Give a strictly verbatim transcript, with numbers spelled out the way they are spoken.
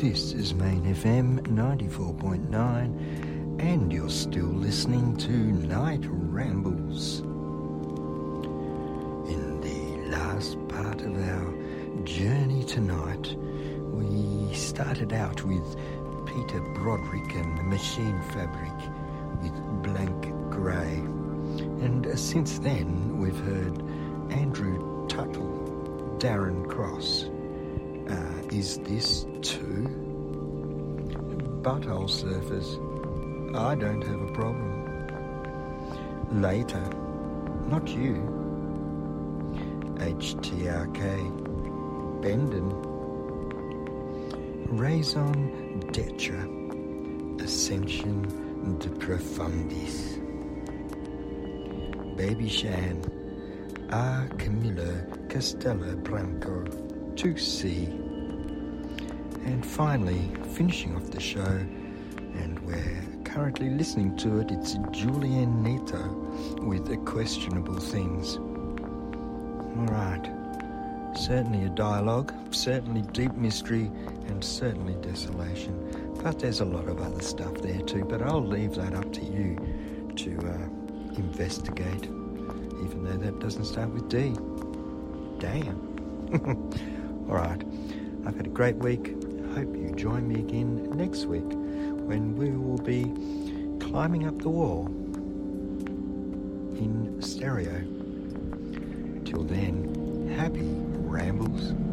This is Main F M ninety-four point nine, and you're still listening to Night Rambles. In the last part of our journey tonight, we started out with Peter Broderick and the Machine Fabric with Blank Grey. And since then, we've heard Andrew Tuttle, Darren Cross. Uh, is this two? Butthole Surfers, I don't have a problem. Later, not you. H T R K, Bendon. Raison d'etre, Ascension de Profundis. Baby Shan, A. Camilo Castella Branco, two C. And finally, finishing off the show, and we're currently listening to it, it's Julian Neto with the Questionable Things. All right. Certainly a dialogue, certainly deep mystery, and certainly desolation. But there's a lot of other stuff there too, but I'll leave that up to you to uh, investigate, even though that doesn't start with D. Damn. All right. I've had a great week. I hope you join me again next week when we will be climbing up the wall in stereo. Till then, happy rambles.